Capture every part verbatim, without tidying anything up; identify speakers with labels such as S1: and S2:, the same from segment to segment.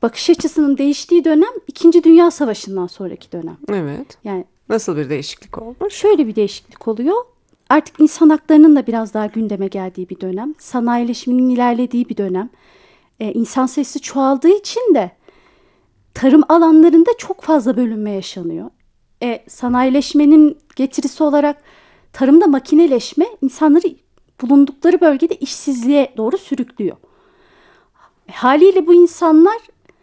S1: bakış açısının değiştiği dönem İkinci Dünya Savaşı'ndan sonraki dönem.
S2: Evet.
S1: Yani
S2: nasıl bir değişiklik olmuş?
S1: şöyle bir değişiklik oluyor. Artık insan haklarının da biraz daha gündeme geldiği bir dönem. Sanayileşmenin ilerlediği bir dönem. Ee, insan sayısı çoğaldığı için de tarım alanlarında çok fazla bölünme yaşanıyor. E, sanayileşmenin getirisi olarak tarımda makineleşme insanları bulundukları bölgede işsizliğe doğru sürüklüyor. E, haliyle bu insanlar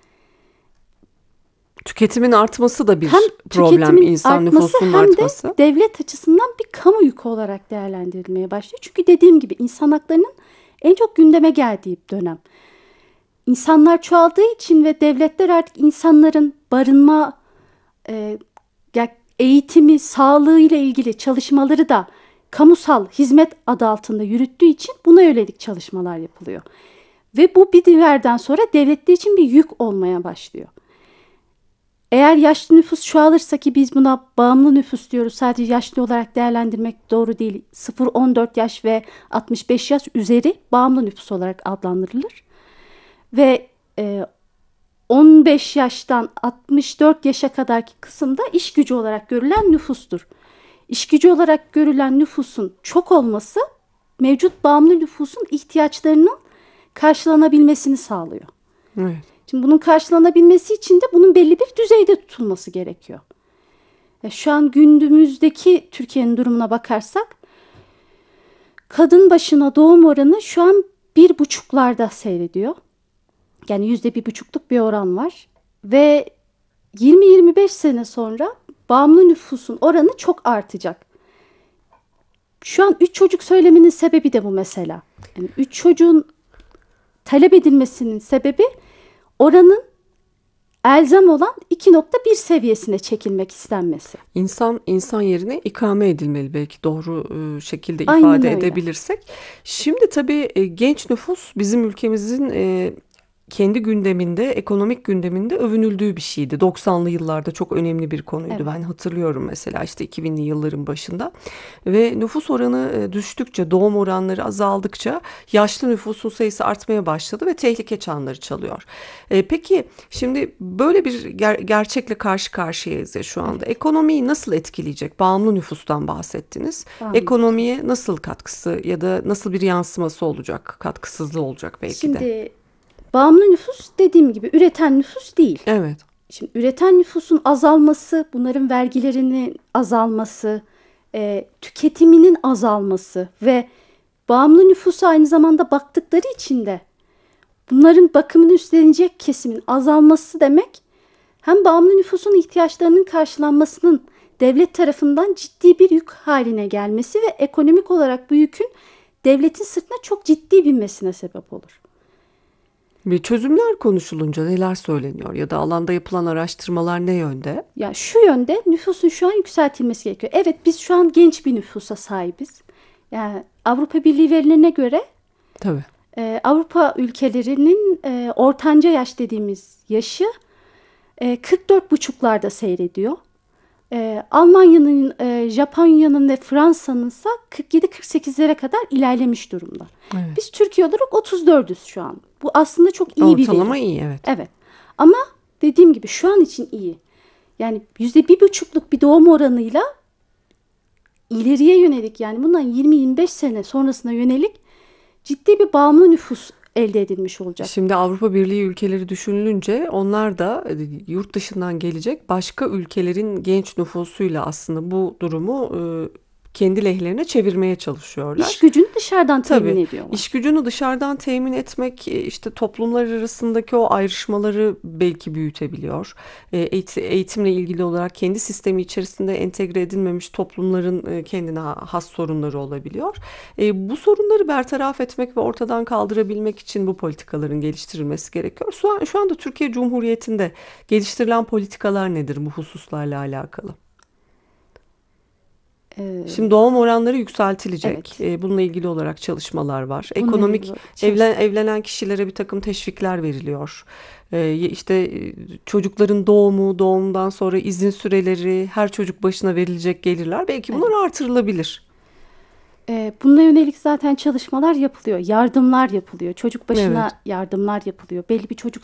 S2: Tüketimin artması da bir
S1: hem
S2: problem,
S1: tüketimin
S2: insan
S1: artması
S2: nüfusunun
S1: hem
S2: artması.
S1: de devlet açısından bir kamu yükü olarak değerlendirilmeye başlıyor. Çünkü dediğim gibi insan haklarının en çok gündeme geldiği dönem. İnsanlar çoğaldığı için ve devletler artık insanların barınma, e, eğitimi, sağlığı ile ilgili çalışmaları da kamusal hizmet adı altında yürüttüğü için buna yönelik çalışmalar yapılıyor. Ve bu bir yerden sonra devletler için bir yük olmaya başlıyor. Eğer yaşlı nüfus çoğalırsa, ki biz buna bağımlı nüfus diyoruz, sadece yaşlı olarak değerlendirmek doğru değil. sıfır on dört yaş ve altmış beş yaş üzeri bağımlı nüfus olarak adlandırılır. Ve e, on beş yaştan altmış dört yaşa kadarki kısımda iş gücü olarak görülen nüfustur. İş gücü olarak görülen nüfusun çok olması mevcut bağımlı nüfusun ihtiyaçlarının karşılanabilmesini sağlıyor.
S2: Evet.
S1: Şimdi bunun karşılanabilmesi için de bunun belli bir düzeyde tutulması gerekiyor. Ya şu an günümüzdeki Türkiye'nin durumuna bakarsak kadın başına doğum oranı şu an bir buçuklarda seyrediyor. Yani yüzde bir buçukluk bir oran var. Ve yirmi yirmi beş sene sonra bağımlı nüfusun oranı çok artacak. Şu an üç çocuk söyleminin sebebi de bu mesela. Yani üç çocuğun talep edilmesinin sebebi oranın elzem olan iki nokta bir seviyesine çekilmek istenmesi.
S2: İnsan insan yerine ikame edilmeli, belki doğru e, şekilde
S1: Aynen
S2: ifade
S1: öyle.
S2: edebilirsek. Şimdi tabii e, genç nüfus bizim ülkemizin e, kendi gündeminde, ekonomik gündeminde övünüldüğü bir şeydi. doksanlı yıllarda çok önemli bir konuydu.
S1: Evet.
S2: Ben hatırlıyorum mesela işte iki binli yılların başında. Ve nüfus oranı e, düştükçe, doğum oranları azaldıkça yaşlı nüfusun sayısı artmaya başladı ve tehlike çanları çalıyor. E, peki şimdi böyle bir ger- gerçekle karşı karşıyayız ya şu anda.
S1: Evet.
S2: Ekonomiyi nasıl etkileyecek? Bağımlı nüfustan bahsettiniz.
S1: Bağımlı
S2: Ekonomiye nasıl katkısı ya da nasıl bir yansıması olacak? Katkısızlığı olacak belki de.
S1: Şimdi bağımlı nüfus dediğim gibi üreten nüfus değil.
S2: Evet.
S1: Şimdi üreten nüfusun azalması, bunların vergilerinin azalması, e, tüketiminin azalması ve bağımlı nüfusa aynı zamanda baktıkları için de bunların bakımını üstlenecek kesimin azalması demek, hem bağımlı nüfusun ihtiyaçlarının karşılanmasının devlet tarafından ciddi bir yük haline gelmesi ve ekonomik olarak bu yükün devletin sırtına çok ciddi binmesine sebep olur.
S2: Bir çözümler konuşulunca neler söyleniyor ya da alanda yapılan araştırmalar ne yönde?
S1: Ya şu yönde, nüfusun şu an yükseltilmesi gerekiyor. Evet, biz şu an genç bir nüfusa sahibiz. Yani Avrupa Birliği verilerine göre
S2: Tabii.
S1: e, Avrupa ülkelerinin e, ortanca yaş dediğimiz yaşı e, kırk dört buçuklarda seyrediyor. E, Almanya'nın, e, Japonya'nın ve Fransa'nın ise kırk yedi kırk sekizlere kadar ilerlemiş durumda.
S2: Evet.
S1: Biz Türkiye olarak otuz dördüz şu an. Bu aslında çok iyi bir veri.
S2: Ortalama iyi, evet.
S1: Evet. Ama dediğim gibi şu an için iyi. Yani yüzde bir buçukluk bir doğum oranıyla ileriye yönelik, yani bundan yirmi yirmi beş sene sonrasına yönelik ciddi bir bağımlı nüfus elde edilmiş olacak.
S2: Şimdi Avrupa Birliği ülkeleri düşünülünce onlar da e, yurt dışından gelecek başka ülkelerin genç nüfusuyla aslında bu durumu e, kendi lehlerine çevirmeye çalışıyorlar.
S1: İş gücünü dışarıdan temin
S2: Tabii,
S1: ediyorlar.
S2: iş gücünü dışarıdan temin etmek e, işte toplumlar arasındaki o ayrışmaları belki büyütebiliyor. E, eğit- Eğitimle ilgili olarak kendi sistemi içerisinde entegre edilmemiş toplumların e, kendine has sorunları olabiliyor. E, Bu sorunları bertaraf etmek ve ortadan kaldırabilmek için bu politikaların geliştirilmesi gerekiyor. Şu an, şu anda Türkiye Cumhuriyeti'nde geliştirilen politikalar nedir bu hususlarla alakalı?
S1: Ee,
S2: Şimdi doğum oranları yükseltilecek.
S1: Evet.
S2: Ee, Bununla ilgili olarak çalışmalar var.
S1: Bununla
S2: Ekonomik
S1: ilgili çalışma-
S2: evlen, evlenen kişilere bir takım teşvikler veriliyor. Ee, işte e, çocukların doğumu, doğumdan sonra izin süreleri, her çocuk başına verilecek gelirler. Belki bunlar artırılabilir.
S1: Ee, bununla yönelik zaten çalışmalar yapılıyor. Yardımlar yapılıyor. Çocuk başına
S2: Evet.
S1: yardımlar yapılıyor. Belli bir çocuk